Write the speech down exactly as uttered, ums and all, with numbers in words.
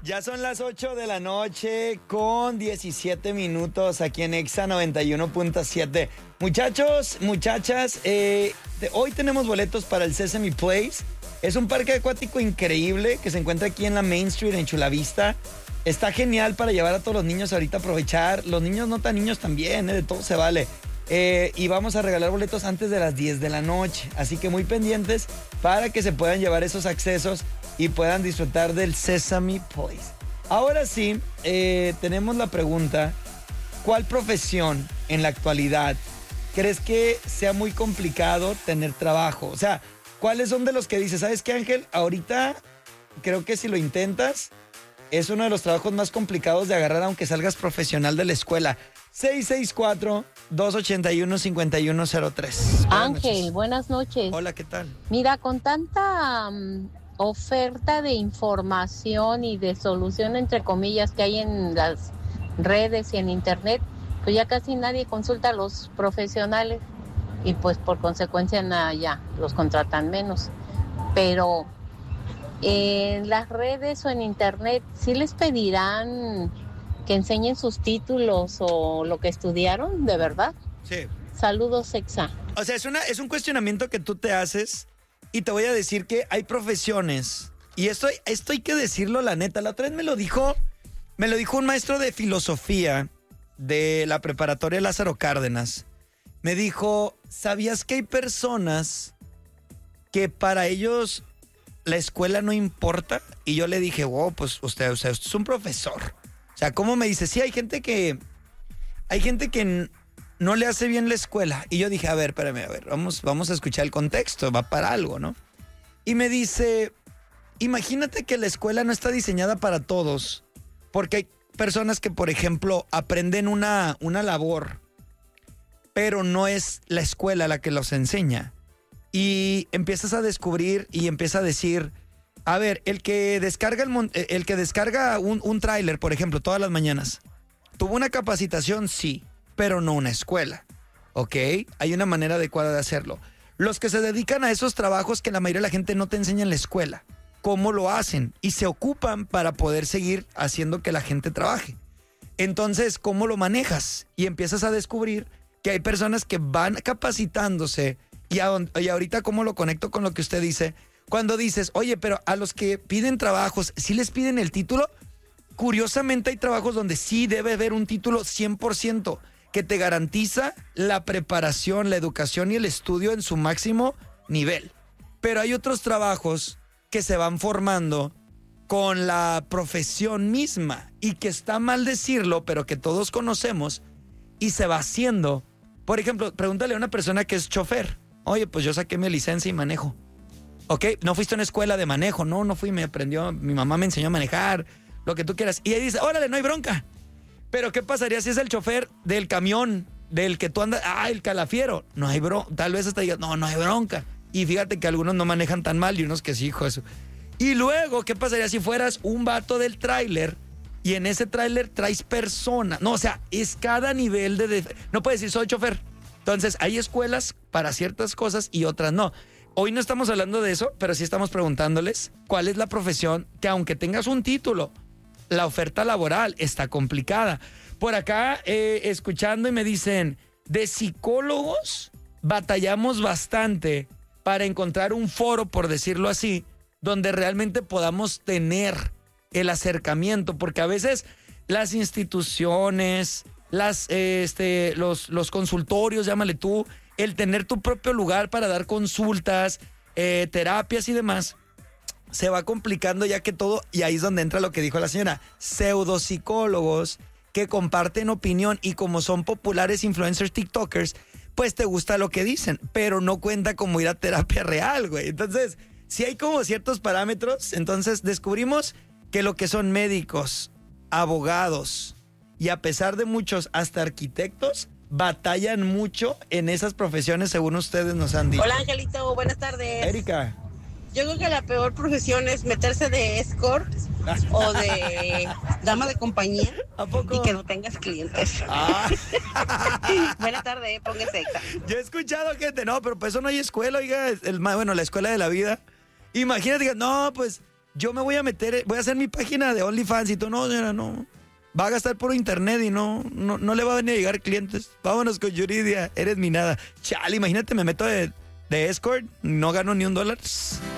Ya son las ocho de la noche con diecisiete minutos aquí en Exa noventa y uno punto siete. Muchachos, muchachas, eh, de, hoy tenemos boletos para el Sesame Place. Es un parque acuático increíble que se encuentra aquí en la Main Street, en Chula Vista. Está genial para llevar a todos los niños ahorita a aprovechar. Los niños no tan niños también, eh, de todo se vale. Eh, y vamos a regalar boletos antes de las diez de la noche. Así que muy pendientes para que se puedan llevar esos accesos y puedan disfrutar del Sesame Place. Ahora sí, eh, tenemos la pregunta: ¿cuál profesión en la actualidad crees que sea muy complicado tener trabajo? O sea, ¿cuáles son de los que dices, ¿sabes qué, Ángel? Ahorita creo que si lo intentas, es uno de los trabajos más complicados de agarrar aunque salgas profesional de la escuela. seis seis cuatro, dos ocho uno, cinco uno cero tres. Ángel, noches. Buenas noches. Hola, ¿qué tal? Mira, con tanta um, oferta de información y de solución, entre comillas, que hay en las redes y en internet, pues ya casi nadie consulta a los profesionales y pues por consecuencia nada, ya los contratan menos. Pero en las redes o en internet sí les pedirán que enseñen sus títulos o lo que estudiaron, ¿de verdad? Sí. Saludos, Exa. O sea, es, una, es un cuestionamiento que tú te haces y te voy a decir que hay profesiones, y esto, esto hay que decirlo la neta. La otra vez me lo dijo, me lo dijo un maestro de filosofía de la preparatoria Lázaro Cárdenas. Me dijo, ¿sabías que hay personas que para ellos la escuela no importa? Y yo le dije, wow, pues usted, o sea, usted es un profesor. O sea, ¿cómo me dice? Sí, hay gente que hay gente que no le hace bien la escuela. Y yo dije, a ver, espérame, a ver, vamos, vamos a escuchar el contexto, va para algo, ¿no? Y me dice, imagínate que la escuela no está diseñada para todos, porque hay personas que, por ejemplo, aprenden una, una labor, pero no es la escuela la que los enseña. Y empiezas a descubrir y empiezas a decir, a ver, el que descarga, el, el que descarga un, un tráiler, por ejemplo, todas las mañanas, ¿tuvo una capacitación? Sí, pero no una escuela, ¿ok? Hay una manera adecuada de hacerlo. Los que se dedican a esos trabajos que la mayoría de la gente no te enseña en la escuela, ¿cómo lo hacen? Y se ocupan para poder seguir haciendo que la gente trabaje. Entonces, ¿cómo lo manejas? Y empiezas a descubrir que hay personas que van capacitándose. Y, a, y ahorita, ¿cómo lo conecto con lo que usted dice? Cuando dices, oye, pero a los que piden trabajos, ¿sí les piden el título? Curiosamente hay trabajos donde sí debe haber un título cien por ciento que te garantiza la preparación, la educación y el estudio en su máximo nivel. Pero hay otros trabajos que se van formando con la profesión misma y que está mal decirlo, pero que todos conocemos y se va haciendo. Por ejemplo, pregúntale a una persona que es chofer. Oye, pues yo saqué mi licencia y manejo. Ok, no fuiste a una escuela de manejo. No, no fui, me aprendió, mi mamá me enseñó a manejar, lo que tú quieras. Y ahí dice, órale, no hay bronca. Pero ¿qué pasaría si es el chofer del camión, del que tú andas, ah, el calafiero? No hay bronca. Tal vez hasta digas, no, no hay bronca. Y fíjate que algunos no manejan tan mal y unos que sí, hijo, eso. Y luego, ¿qué pasaría si fueras un vato del tráiler y en ese tráiler traes personas? No, o sea, es cada nivel de... Def- no puedes decir, soy chofer. Entonces, hay escuelas para ciertas cosas y otras no. Hoy no estamos hablando de eso, pero sí estamos preguntándoles cuál es la profesión que, aunque tengas un título, la oferta laboral está complicada. Por acá, eh, escuchando y me dicen, de psicólogos batallamos bastante para encontrar un foro, por decirlo así, donde realmente podamos tener el acercamiento, porque a veces las instituciones, las, eh, este, los, los consultorios, llámale tú, el tener tu propio lugar para dar consultas, eh, terapias y demás, se va complicando ya que todo, y ahí es donde entra lo que dijo la señora, pseudopsicólogos que comparten opinión y como son populares influencers tiktokers, pues te gusta lo que dicen, pero no cuenta como ir a terapia real, güey. Entonces, si hay como ciertos parámetros, entonces descubrimos que lo que son médicos, abogados y a pesar de muchos hasta arquitectos, batallan mucho en esas profesiones según ustedes nos han dicho. Hola, Angelito, buenas tardes. Erika. Yo creo que la peor profesión es meterse de escort o de dama de compañía. ¿A poco? Y que no tengas clientes. Ah. Buenas tardes, póngase Exa. Yo he escuchado gente, no, pero pues eso no hay escuela, oiga, el, bueno, la escuela de la vida. Imagínate que, no, pues yo me voy a meter, voy a hacer mi página de OnlyFans y tú, no, señora, no. Va a gastar por internet y no, no, no le van a llegar clientes. Vámonos con Yuridia, eres mi nada. Chale, imagínate, me meto de, de escort, no gano ni un dólar.